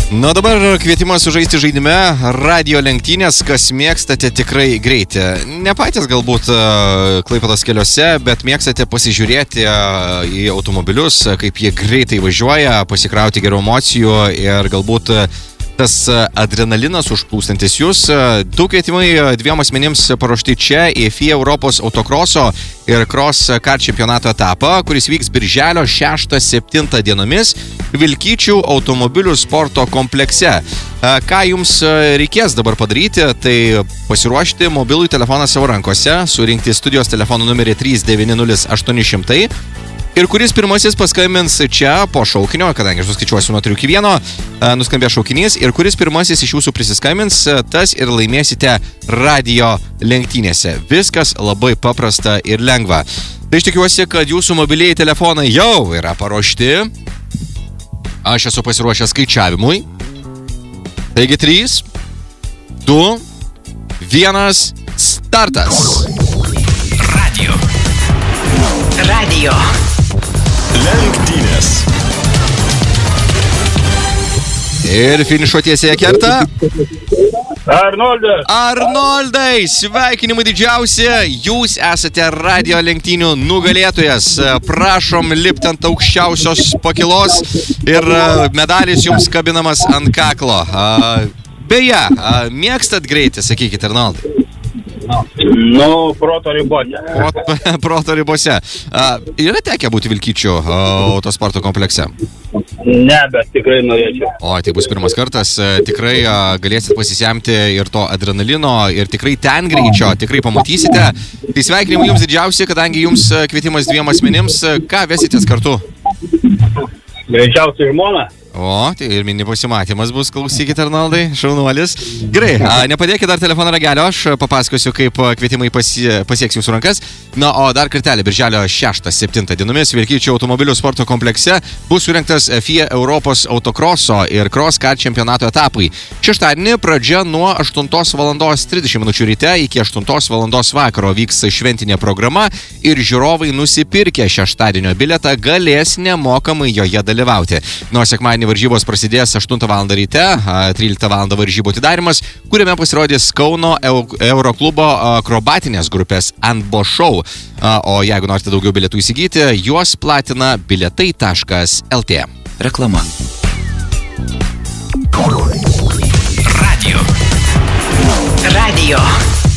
Nu dabar kvietimas sužaisti žaidime radio lenktynės, kas mėgstate tikrai greitį. Ne patys galbūt Klaipėdos keliuose, bet mėgstate pasižiūrėti į automobilius, kaip jie greitai važiuoja, pasikrauti gerų emocijų ir galbūt tas adrenalinas užplūstantis jūs. Du kvietimai dviem asmenims paruošti čia į FIA Europos autokroso ir cross kart čempionato etapą, kuris vyks birželio 6-7 dienomis Vilkyčių automobilių sporto komplekse. Ką jums reikės dabar padaryti, tai pasiruošti mobilųjį telefoną savo rankose, surinkti studijos telefono numerį 390 800 ir kuris pirmasis paskambins čia po šaukinio, kadangi aš suskaičiuosiu nuo 3 iki 1, nuskambės šaukinys, ir kuris pirmasis iš jūsų prisiskambins, tas ir laimėsite radio lenktynėse. Viskas labai paprasta ir lengva. Tai aš tikiuosi, kad jūsų mobilieji telefonai jau yra paruošti. Aš esu pasiruošęs skaičiavimui. Taigi 3, 2, 1, startas. Radio. Lenktynės. Ir finišo tiesėje kerta. Arnoldai, sveikinimai didžiausi, jūs esate radio lenktynių nugalėtojas. Prašom lipti ant aukščiausios pakilos ir medalis jums kabinamas ant kaklo. Beje, mėgstat greitį, sakykit, Arnoldai? Nu, proto ribose. Proto ribose. Yra tekę būti Vilkyčių autosporto komplekse? Ne, bet tikrai norėčiau. O, tai bus pirmas kartas. Tikrai galėsit pasisemti ir to adrenalino, ir tikrai ten greičio, tikrai pamatysite. Tai sveikinimai jums didžiausi, kadangi jums kvietimas dviem asmenims. Ką vesitės kartu? Greičiausiai žmona. O, tai ir mini pasimatymas bus, klausykit, Arnoldai, šaunuolis. Gerai, nepadėkit dar telefono ragelio, aš papasakosiu, kaip kvietimai pasieks jūsų rankas. Na, o dar kartelį, birželio 6-7 dienomis Vilkyčių automobilių sporto komplekse bus surengtas FIA Europos autokroso ir cross kart čempionato etapai. Šeštadienį pradžia nuo 8:30 ryte iki 8:00 vakaro vyks šventinė programa ir žiūrovai nusipirkę šeštadienio bilietą galės nemokamai joje dalyvauti. Nuo sekmadienį varžybos prasidės 8 val. Ryte, 13 val. Varžybų atidarimas, kuriame pasirodys Kauno Euroklubo akrobatinės grupės Andbo Show. O jeigu norite daugiau bilietų įsigyti, juos platina bilietai.lt. Reklama. Radio.